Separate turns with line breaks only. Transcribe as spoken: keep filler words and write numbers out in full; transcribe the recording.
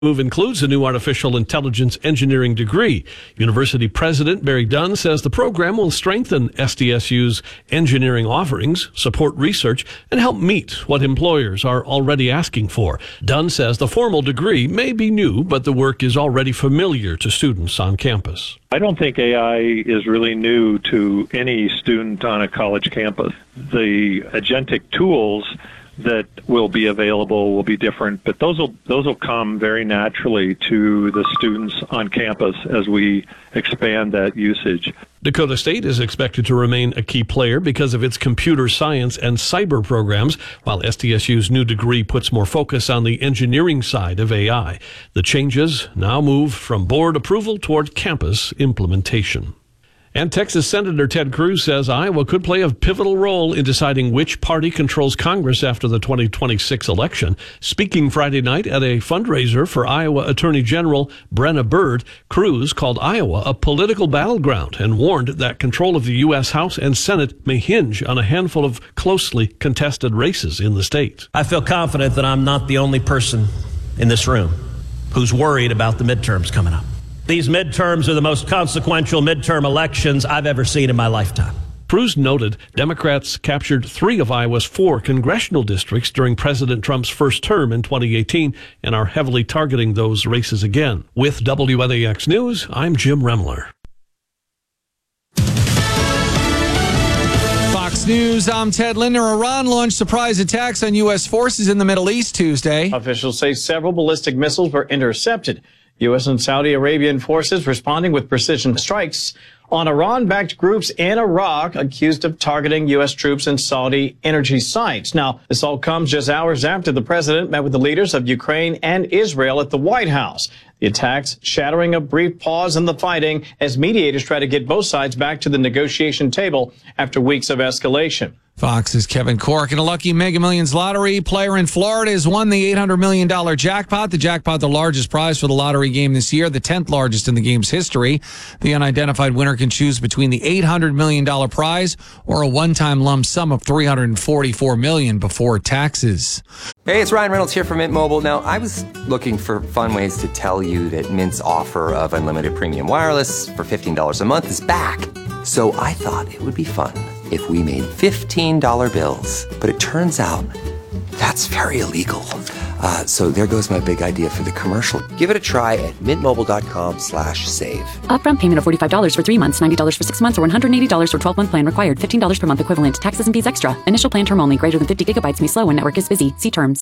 move includes a new artificial intelligence engineering degree. University President Barry Dunn says the program will strengthen S D S U's engineering offerings, support research, and help meet what employers are already asking for. Dunn says the formal degree may be new, but the work is already familiar to students on campus.
I don't think A I is really new to any student on a college campus. The agentic tools that will be available will be different, but those will those will come very naturally to the students on campus as we expand that usage.
Dakota State is expected to remain a key player because of its computer science and cyber programs, while S D S U's new degree puts more focus on the engineering side of A I. The changes now move from board approval toward campus implementation. And Texas Senator Ted Cruz says Iowa could play a pivotal role in deciding which party controls Congress after the twenty twenty-six election. Speaking Friday night at a fundraiser for Iowa Attorney General Brenna Bird, Cruz called Iowa a political battleground and warned that control of the U S House and Senate may hinge on a handful of closely contested races in the state.
I feel confident that I'm not the only person in this room who's worried about the midterms coming up. These midterms are the most consequential midterm elections I've ever seen in my lifetime.
Cruz noted Democrats captured three of Iowa's four congressional districts during President Trump's first term in twenty eighteen and are heavily targeting those races again. With W N A X News, I'm Jim Remler.
Fox News, I'm Ted Linder. Iran launched surprise attacks on U S forces in the Middle East Tuesday.
Officials say several ballistic missiles were intercepted. U S and Saudi Arabian forces responding with precision strikes on Iran-backed groups in Iraq accused of targeting U S troops and Saudi energy sites. Now, this all comes just hours after the president met with the leaders of Ukraine and Israel at the White House. The attacks shattering a brief pause in the fighting as mediators try to get both sides back to the negotiation table after weeks of escalation.
Fox's Kevin Cork. And a lucky Mega Millions lottery player in Florida has won the eight hundred million dollars jackpot. The jackpot, the largest prize for the lottery game this year, the tenth largest in the game's history. The unidentified winner can choose between the eight hundred million dollars prize or a one-time lump sum of three hundred forty-four million dollars before taxes.
Hey, it's Ryan Reynolds here from Mint Mobile. Now, I was looking for fun ways to tell you that Mint's offer of unlimited premium wireless for fifteen dollars a month is back. So I thought it would be fun if we made fifteen dollar bills. But it turns out that's very illegal. Uh, so there goes my big idea for the commercial. Give it a try at mintmobile.com slash save.
Upfront payment of forty-five dollars for three months, ninety dollars for six months, or one hundred eighty dollars for twelve-month plan required. fifteen dollars per month equivalent. Taxes and fees extra. Initial plan term only. Greater than fifty gigabytes may slow when network is busy. See terms.